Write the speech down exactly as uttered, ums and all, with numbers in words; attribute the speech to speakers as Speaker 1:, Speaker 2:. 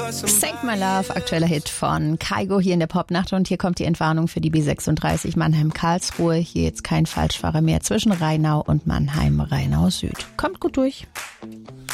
Speaker 1: Save My Love, aktueller Hit von Kygo hier in der Popnacht. Und hier kommt die Entwarnung für die B sechsunddreißig Mannheim-Karlsruhe. Hier jetzt kein Falschfahrer mehr zwischen Rheinau und Mannheim-Rheinau Süd. Kommt gut durch.